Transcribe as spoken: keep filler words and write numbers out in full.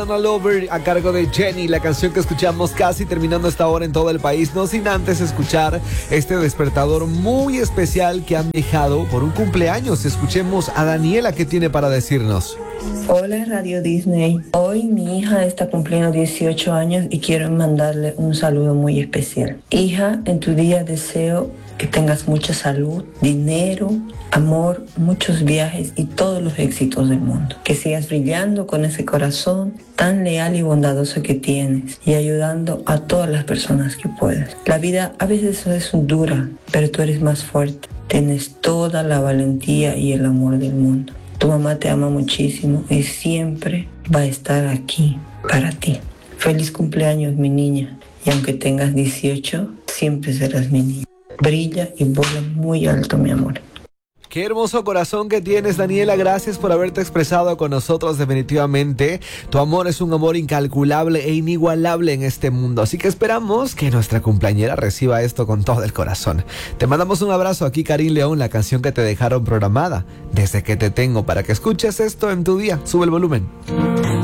Lover a cargo de Jenny, la canción que escuchamos casi terminando esta hora en todo el país, no sin antes escuchar este despertador muy especial que han dejado por un cumpleaños. Escuchemos a Daniela, que tiene para decirnos. Hola Radio Disney, hoy mi hija está cumpliendo dieciocho años y quiero mandarle un saludo muy especial. Hija, en tu día deseo que tengas mucha salud, dinero, amor, muchos viajes y todos los éxitos del mundo. Que sigas brillando con ese corazón tan leal y bondadoso que tienes y ayudando a todas las personas que puedas. La vida a veces es dura, pero tú eres más fuerte. Tienes toda la valentía y el amor del mundo. Tu mamá te ama muchísimo y siempre va a estar aquí para ti. Feliz cumpleaños, mi niña. Y aunque tengas dieciocho, siempre serás mi niña. Brilla y vuela muy alto, mi amor. Qué hermoso corazón que tienes, Daniela. Gracias por haberte expresado con nosotros. Definitivamente, tu amor es un amor incalculable e inigualable en este mundo. Así que esperamos que nuestra cumpleañera reciba esto con todo el corazón. Te mandamos un abrazo. Aquí Karim León, la canción que te dejaron programada Desde que te tengo, para que escuches esto en tu día. Sube el volumen.